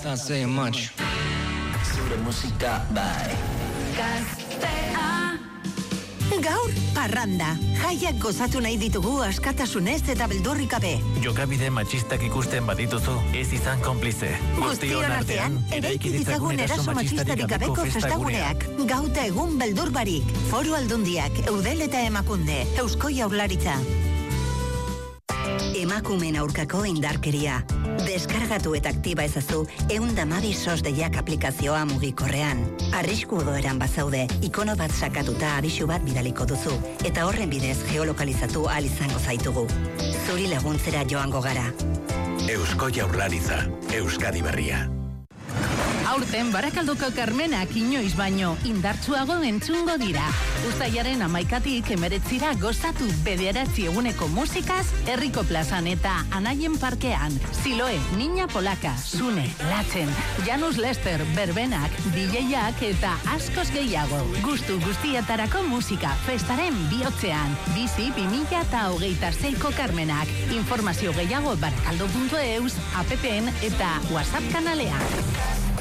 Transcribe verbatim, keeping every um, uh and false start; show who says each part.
Speaker 1: That's not saying much.
Speaker 2: Zure musika bai.
Speaker 3: Gaztea. Gaur, parranda. Jaiak gozatu nahi ditugu askatasunez eta beldurrik gabe.
Speaker 4: Jokabide matxistak ikusten badituzu, ez izan konplize.
Speaker 3: Guztion artean, eraiki ditzagun eraso matxistarik gabeko festaguneak. Gauta egun beldur barik. Foru Aldundiak, Eudel eta Emakunde, Eusko Jaurlaritza. Emakumeen aurkako indarkeria. Deskargatu eta aktiba ezazu ehun hamabi sos deiak aplikazioa mugikorrean. Arrisku odoeran bazaude, ikono bat sakatuta abisu bat bidaliko duzu, eta horren bidez geolokalizatu ahal izango zaitugu. Zuri laguntzera joango gara.
Speaker 5: Eusko Jaurlaritza, Euskadi Berria.
Speaker 6: Aurten Barakaldoko Karmenak inoiz baino indartsuago entzungo dira. Uztailaren hamaikatik hemeretzira gozatu bederatzi eguneko musikaz herriko plazan eta Anaien parkean. Siloe, Niña Polaka, Sune, Latzen, Janus Lester, Berbenak, D J-ak eta askoz gehiago. Gustu guztietarako musika festaren bihotzean. Bizi bi mila hogeita seiko Karmenak. Informazio gehiago barakaldo puntu eus, appen eta WhatsApp kanalean.